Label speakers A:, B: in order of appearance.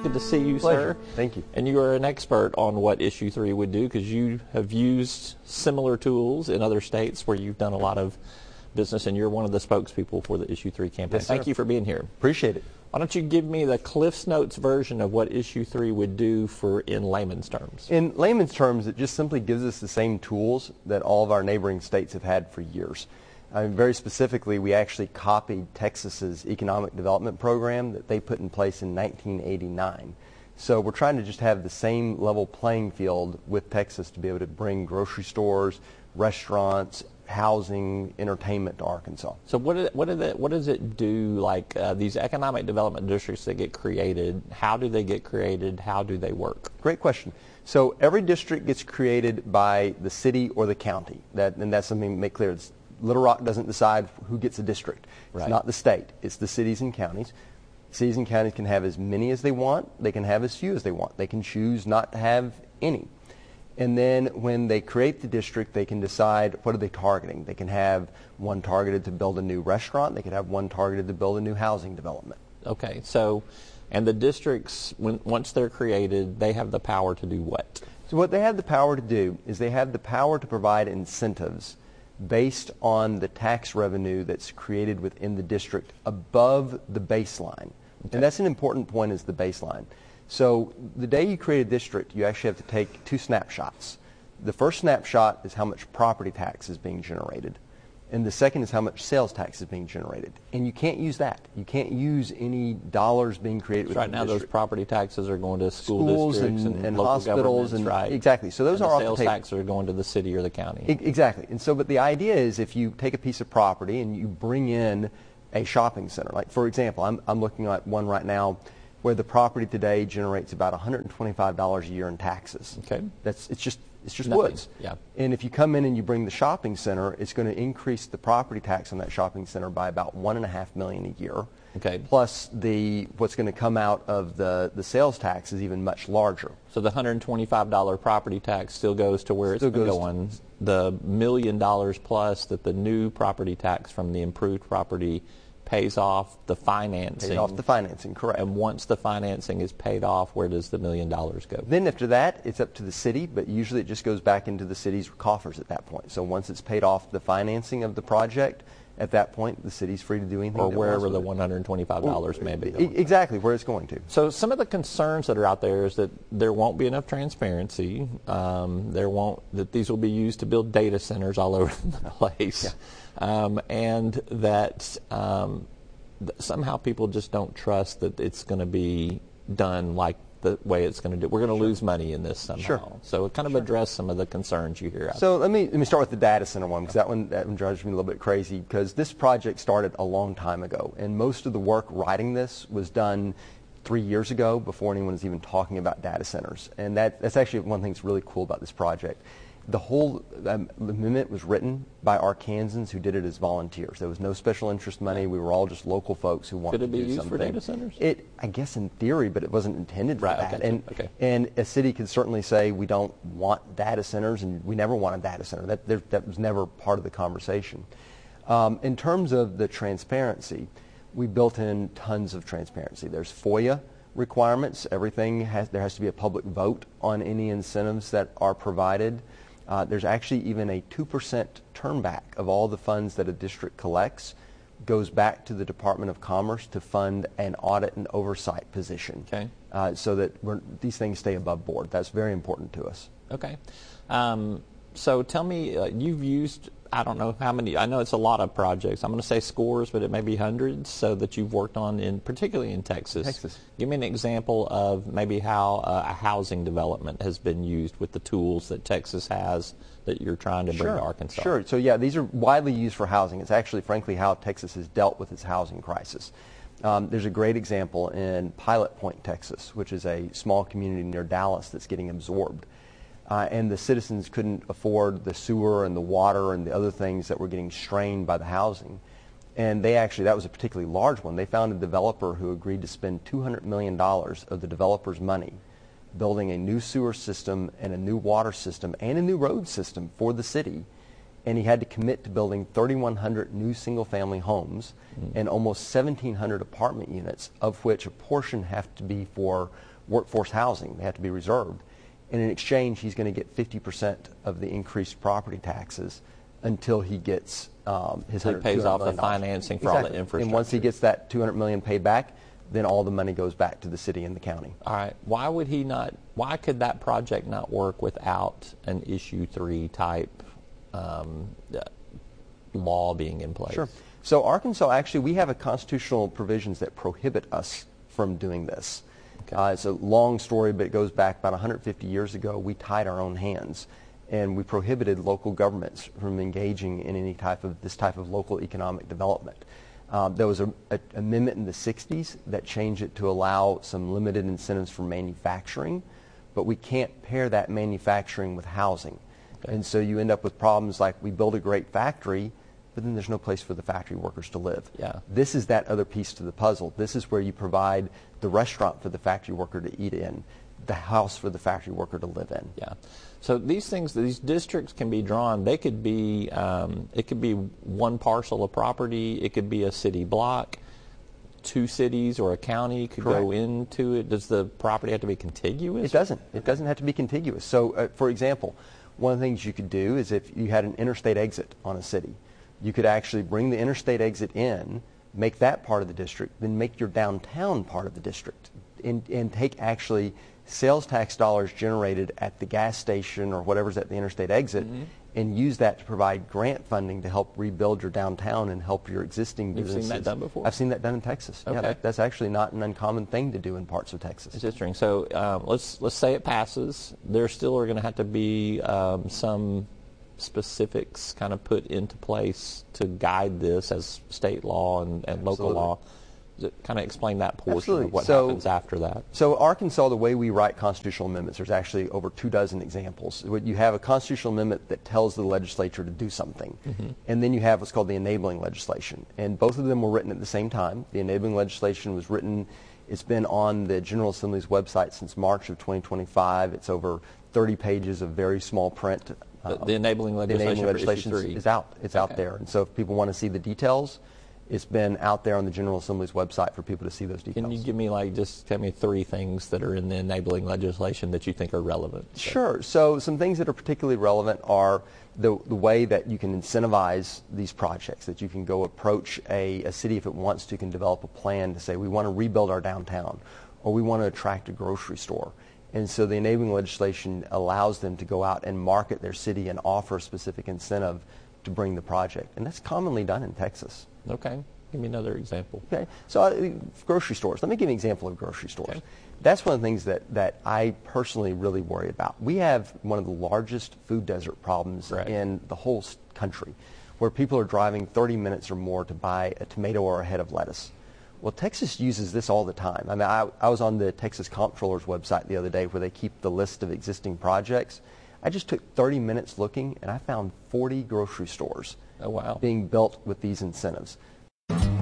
A: Good to see you,
B: Pleasure.
A: sir.
B: Thank you.
A: And you are an expert on what Issue 3 would do because you have used similar tools in other states where you've done a lot of business, and you're one of the spokespeople for the Issue 3 campaign.
B: Yes, sir.
A: Thank you for being here.
B: Appreciate it.
A: Why don't you give me the Cliff's Notes version of what Issue 3 would do in layman's terms?
B: In layman's terms, it just simply gives us the same tools that all of our neighboring states have had for years. Very specifically, we actually copied Texas's economic development program that they put in place in 1989. So we're trying to just have the same level playing field with Texas to be able to bring grocery stores, restaurants, housing, entertainment to Arkansas.
A: So what does it do, like these economic development districts that get created, how do they get created, how do they work?
B: Great question. So every district gets created by the city or the county, and that's something to make clear. Little Rock doesn't decide who gets a district. It's
A: Right.
B: not the state. It's the cities and counties. Cities and counties can have as many as they want. They can have as few as they want. They can choose not to have any. And then when they create the district, they can decide what are they targeting. They can have one targeted to build a new restaurant. They could have one targeted to build a new housing development.
A: Okay, so, and the districts, once they're created, they have the power to do what?
B: So what they have the power to do is they have the power to provide incentives based on the tax revenue that's created within the district above the baseline. Okay. And that's an important point, is the baseline. So the day you create a district, you actually have to take two snapshots. The first snapshot is how much property tax is being generated. And the second is how much sales tax is being generated. And you can't use that. You can't use any dollars being created within
A: Right now,
B: the
A: those
B: district.
A: property taxes are going to schools
B: districts
A: and
B: local hospitals and
A: right?
B: Exactly. So those
A: and
B: are
A: the
B: off
A: sales
B: the table.
A: taxes are going to the city or the county.
B: Exactly. And so, but the idea is if you take a piece of property and you bring in a shopping center, like for example, I'm looking at one right now where the property today generates about $125 a year in taxes.
A: Okay.
B: It's just
A: Nothing.
B: woods.
A: Yeah.
B: And if you come in and you bring the shopping center, it's going to increase the property tax on that shopping center by about $1.5 million a year.
A: Okay.
B: Plus what's going to come out of the sales tax is even much larger.
A: So the $125 property tax still goes to where it's been going. The $1 million plus that the new property tax from the improved property pays off the financing.
B: Pays off the financing, correct.
A: And once the financing is paid off, where does the $1 million go?
B: Then after that, it's up to the city, but usually it just goes back into the city's coffers at that point. So once it's paid off the financing of the project, at that point, the city's free to do anything.
A: Or wherever the $125 may be going.
B: Exactly, where it's going to.
A: So some of the concerns that are out there is that there won't be enough transparency. That these will be used to build data centers all over the place. Yeah. And that somehow people just don't trust that it's going to be done like the way it's going to do. We're going to lose money in this somehow.
B: Sure.
A: So it kind of address some of the concerns you hear out there.
B: So let me start with the data center one, because that one drives me a little bit crazy, because this project started a long time ago, and most of the work writing this was done 3 years ago before anyone was even talking about data centers. And that's actually one thing that's really cool about this project. The whole amendment was written by Arkansans who did it as volunteers. There was no special interest money. We were all just local folks who wanted to do something.
A: Could it be used for data centers?
B: I guess in theory, but it wasn't intended for that.
A: Okay.
B: And a city could certainly say we don't want data centers, and we never want a data center. That was never part of the conversation. In terms of the transparency, we built in tons of transparency. There's FOIA requirements. There has to be a public vote on any incentives that are provided. There's actually even a 2% turnback of all the funds that a district collects goes back to the Department of Commerce to fund an audit and oversight position.
A: Okay.
B: So that these things stay above board. That's very important to us.
A: Okay. So tell me, you've used, I don't know how many, I know it's a lot of projects. I'm going to say scores, but it may be hundreds, so that you've worked on, particularly in Texas. Give me an example of maybe how a housing development has been used with the tools that Texas has that you're trying to bring to Arkansas.
B: Sure. So yeah, these are widely used for housing. It's actually, frankly, how Texas has dealt with its housing crisis. There's a great example in Pilot Point, Texas, which is a small community near Dallas that's getting absorbed. And the citizens couldn't afford the sewer and the water and the other things that were getting strained by the housing. And that was a particularly large one. They found a developer who agreed to spend $200 million of the developer's money building a new sewer system and a new water system and a new road system for the city. And he had to commit to building 3,100 new single-family homes and almost 1,700 apartment units, of which a portion have to be for workforce housing. They have to be reserved. And in exchange, he's going to get 50% of the increased property taxes until he gets his
A: He pays off the financing for all the infrastructure.
B: And once he gets that $200 million paid back, then all the money goes back to the city and the county.
A: All right. Why could that project not work without an Issue 3 type law being in place?
B: Sure. So Arkansas, actually, we have a constitutional provisions that prohibit us from doing this. Okay. It's a long story, but it goes back about 150 years ago. We tied our own hands, and we prohibited local governments from engaging in any type of this type of local economic development. There was an amendment in the 60s that changed it to allow some limited incentives for manufacturing, but we can't pair that manufacturing with housing. Okay. And so you end up with problems like we build a great factory, but then there's no place for the factory workers to live.
A: Yeah.
B: This is that other piece to the puzzle. This is where you provide the restaurant for the factory worker to eat in, the house for the factory worker to live in.
A: Yeah. So these things, these districts can be drawn. They could be, it could be one parcel of property. It could be a city block. 2 cities or a county could
B: Correct.
A: go into it. Does the property have to be contiguous?
B: It doesn't. It doesn't have to be contiguous. So, for example, one of the things you could do is if you had an interstate exit on a city, you could actually bring the interstate exit in, make that part of the district, then make your downtown part of the district, and take actually sales tax dollars generated at the gas station or whatever's at the interstate exit, and use that to provide grant funding to help rebuild your downtown and help your existing businesses.
A: You've seen that done before?
B: I've seen that done in Texas.
A: Okay.
B: Yeah, that's actually not an uncommon thing to do in parts of Texas.
A: It's interesting. So let's say it passes. There still are going to have to be some specifics kind of put into place to guide this as state law and local law. Kind of explain that portion
B: Absolutely.
A: of what happens after that.
B: So Arkansas, the way we write constitutional amendments, there's actually over 24 examples. You have a constitutional amendment that tells the legislature to do something, and then you have what's called the enabling legislation. And both of them were written at the same time. The enabling legislation was written, it's been on the General Assembly's website since March of 2025. It's over 30 pages of very small print.
A: The enabling legislation
B: is out. It's out there. And so if people want to see the details, it's been out there on the General Assembly's website for people to see those details.
A: Can you give me just tell me 3 things that are in the enabling legislation that you think are relevant?
B: Sure. So some things that are particularly relevant are the way that you can incentivize these projects, that you can go approach a city if it wants to, can develop a plan to say we want to rebuild our downtown or we want to attract a grocery store. And so the enabling legislation allows them to go out and market their city and offer a specific incentive to bring the project. And that's commonly done in Texas.
A: Okay. Give me another example.
B: Okay. So grocery stores. Let me give you an example of grocery stores. Okay. That's one of the things that I personally really worry about. We have one of the largest food desert problems in the whole country, where people are driving 30 minutes or more to buy a tomato or a head of lettuce. Well, Texas uses this all the time. I mean, I was on the Texas Comptroller's website the other day where they keep the list of existing projects. I just took 30 minutes looking, and I found 40 grocery stores being built with these incentives.